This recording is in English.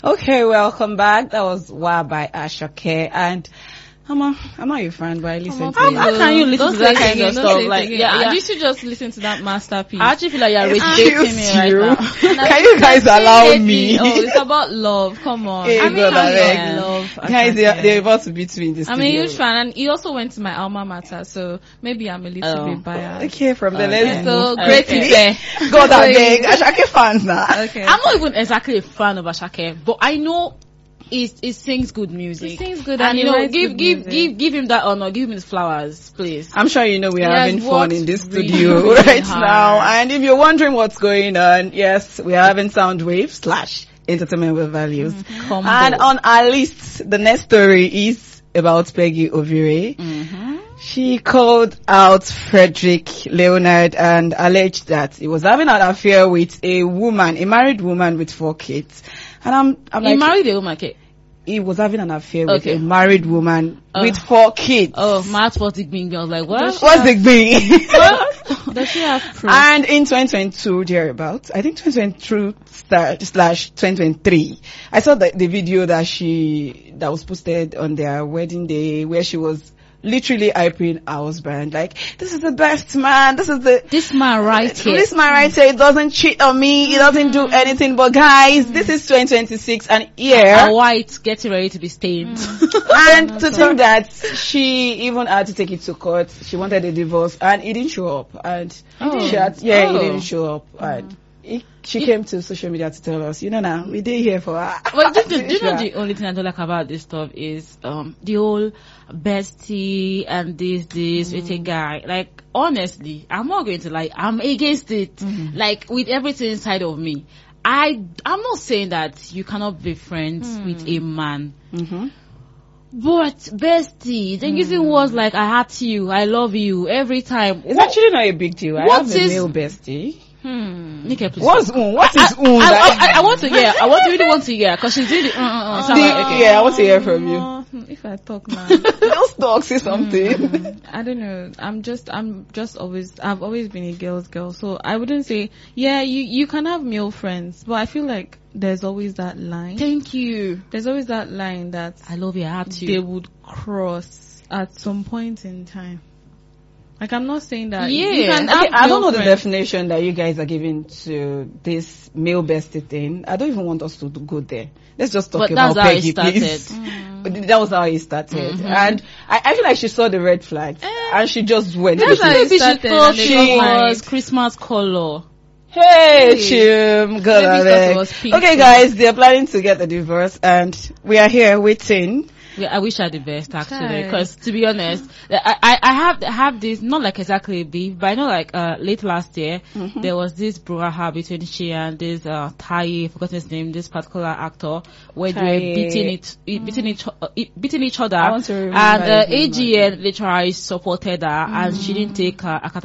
Okay, welcome back. That was Wa by Ashoke, and I'm not your fan, but I listen to it. How can you listen to that kind of stuff? Like, yeah, you should just listen to that masterpiece. I actually feel like you're rejecting me right now. Can you guys allow me? Oh, it's about love. Come on. Hey, I mean, God, love. Guys, they're about to beat me in this studio. I'm a huge fan, and he also went to my alma mater, so maybe I'm a little bit biased. Okay, from the let's so great to say. God, I beg. Ashake fans now. Okay. I'm not even exactly a fan of Ashake, but I know it sings good music. It sings good, and you know, give him that honor, give him his flowers, please. I'm sure you know we are having fun in this really, studio really right hard. now. And if you're wondering what's going on, yes, we are having Soundwave / Entertainment with Values. Mm-hmm. And on our list, the next story is about Peggy Ovire. Mm-hmm. She called out Frederick Leonard and alleged that he was having an affair with a married woman with 4 kids. And I'm He like, married a woman, okay? he was having an affair with a married woman with 4 kids. Oh, Matt was the being. I was like, what? What's the thing? Does she have proof? And in 2022, thereabouts, I think 2022 / 2023, I saw the video that was posted on their wedding day, where she was literally hyping her husband, like, this is the best man, This man right here. This man right here, he doesn't cheat on me, he doesn't do anything, but guys, this is 2026 and A white getting ready to be stained. And to think that she even had to take it to court, she wanted a divorce, and he didn't show up, and he didn't show up, and she came to social media to tell us, now, we did here for her. Well, do you know the only thing I don't like about this stuff is the whole bestie and this with a guy. Like, honestly, I'm not going to lie, I'm against it. Like, with everything inside of me. I'm not saying that you cannot be friends with a man. But bestie, the reason was like, I hurt you, I love you every time. It's actually not a big deal. I have a male bestie. Nika, please. What is I want to hear. I really want to hear, because she's really. Yeah, I want to hear from you. If I talk now, just talk, say something. I don't know. I've always been a girl's girl, so I wouldn't say. Yeah, you can have male friends, but I feel like there's always that line. Thank you. There's always that line that I love you. I have you. They would cross at some point in time. Like, I'm not saying that. Yeah. You can I don't know the definition that you guys are giving to this male bestie thing. I don't even want us to go there. Let's just talk about Peggy, please. That was how it started. And I feel like she saw the red flags and she just went. Maybe she thought she was Christmas color. Hey, Chim, God. Okay, guys, they're planning to get a divorce, and we are here waiting. Yeah, I wish I had the best, actually, because to be honest, I have this, not like exactly a beef, but I know, like, late last year, there was this brouhaha between she and this, Tai, forgotten his name, this particular actor, where they were beating each other, and, AGN literally supported her, and she didn't take,